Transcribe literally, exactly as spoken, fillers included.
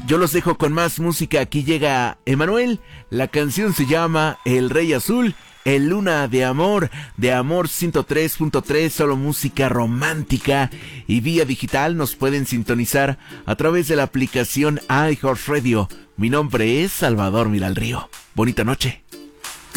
Yo los dejo con más música. Aquí llega Emanuel. La canción se llama El Rey Azul. El Luna de Amor, de Amor ciento tres punto tres, solo música romántica. Y vía digital nos pueden sintonizar a través de la aplicación iHeartRadio. Mi nombre es Salvador Miralrío. Bonita noche.